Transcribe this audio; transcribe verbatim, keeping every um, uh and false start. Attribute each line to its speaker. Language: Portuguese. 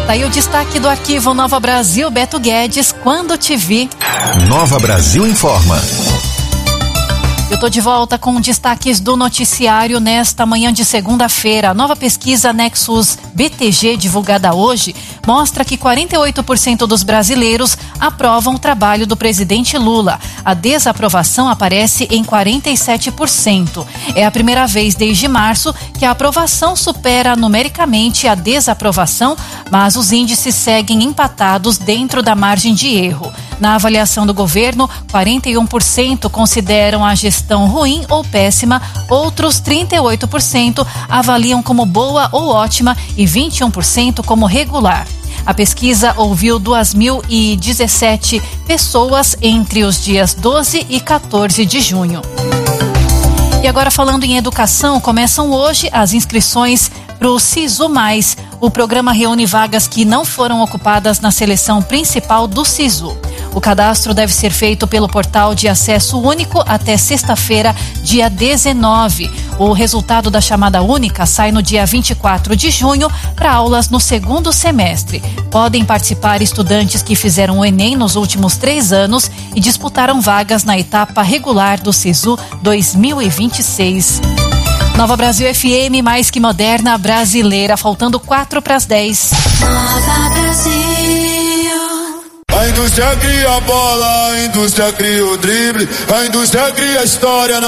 Speaker 1: Tá aí o destaque do arquivo Nova Brasil, Beto Guedes, quando te vi.
Speaker 2: Nova Brasil informa.
Speaker 1: Eu tô de volta com destaques do noticiário nesta manhã de segunda-feira. A nova pesquisa Nexus B T G, divulgada hoje, mostra que quarenta e oito por cento dos brasileiros aprovam o trabalho do presidente Lula. A desaprovação aparece em quarenta e sete por cento. É a primeira vez desde março que a aprovação supera numericamente a desaprovação, mas os índices seguem empatados dentro da margem de erro. Na avaliação do governo, quarenta e um por cento consideram a gestão ruim ou péssima, outros trinta e oito por cento avaliam como boa ou ótima e vinte e um por cento como regular. A pesquisa ouviu duas mil e dezessete pessoas entre os dias doze e quatorze de junho. E agora, falando em educação, começam hoje as inscrições para o SISU Mais. O programa reúne vagas que não foram ocupadas na seleção principal do SISU. O cadastro deve ser feito pelo portal de acesso único até sexta-feira, dia dezenove. O resultado da chamada única sai no dia vinte e quatro de junho para aulas no segundo semestre. Podem participar estudantes que fizeram o Enem nos últimos três anos e disputaram vagas na etapa regular do SISU dois mil e vinte e seis. Nova Brasil F M, mais que moderna, brasileira, faltando quatro para as dez.
Speaker 3: Nova Brasil.
Speaker 4: A indústria cria a bola, a indústria cria o drible, a indústria cria a história.